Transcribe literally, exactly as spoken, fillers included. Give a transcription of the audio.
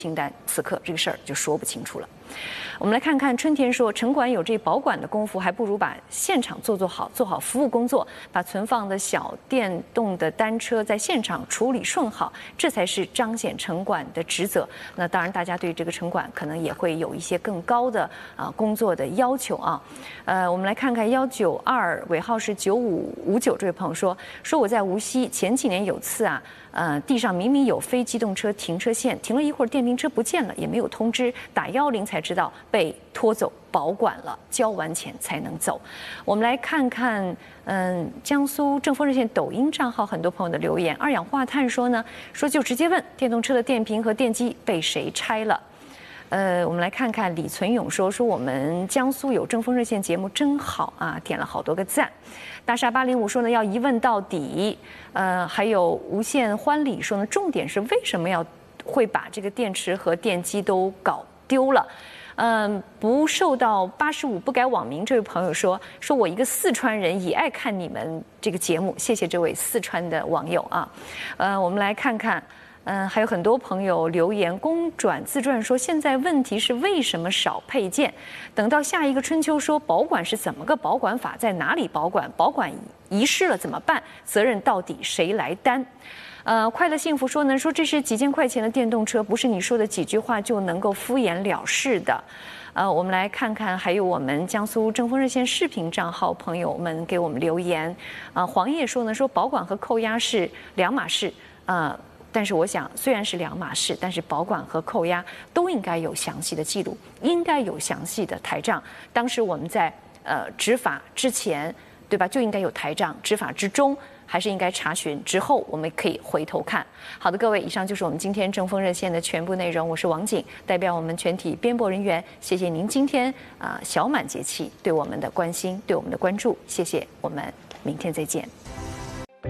清单，此刻这个事儿就说不清楚了。我们来看看春田说，城管有这保管的功夫，还不如把现场做做好，做好服务工作，把存放的小电动的单车在现场处理顺好，这才是彰显城管的职责。那当然，大家对这个城管可能也会有一些更高的啊工作的要求啊。呃，我们来看看幺九二尾号是九五五九这位朋友说，说我在无锡前几年有次啊。呃，地上明明有非机动车停车线，停了一会儿电瓶车不见了，也没有通知，打幺零才知道被拖走保管了，交完钱才能走。我们来看看，嗯，江苏正风热线抖音账号很多朋友的留言。二氧化碳说呢，说就直接问电动车的电瓶和电机被谁拆了。呃，我们来看看李存勇说，说我们江苏有正风热线节目真好啊，点了好多个赞。大厦八零五说呢，要一问到底。呃，还有无限欢礼说呢，重点是为什么要会把这个电池和电机都搞丢了？嗯，不受到八十五不改网名这位朋友说，说我一个四川人也爱看你们这个节目，谢谢这位四川的网友啊。呃，我们来看看。嗯，还有很多朋友留言，公转自传说，现在问题是为什么少配件？等到下一个春秋说保管是怎么个保管法，在哪里保管？保管遗失了怎么办？责任到底谁来担？呃，快乐幸福说呢，说这是几千块钱的电动车，不是你说的几句话就能够敷衍了事的。呃，我们来看看，还有我们江苏正风热线视频账号朋友们给我们留言。呃，黄叶说呢，说保管和扣押是两码事。呃。但是我想，虽然是两码事，但是保管和扣押都应该有详细的记录，应该有详细的台账。当时我们在呃执法之前，对吧，就应该有台账；执法之中，还是应该查询。之后我们可以回头看。好的，各位，以上就是我们今天正风热线的全部内容。我是王景，代表我们全体编播人员，谢谢您今天啊、呃、小满节气对我们的关心，对我们的关注，谢谢，我们明天再见。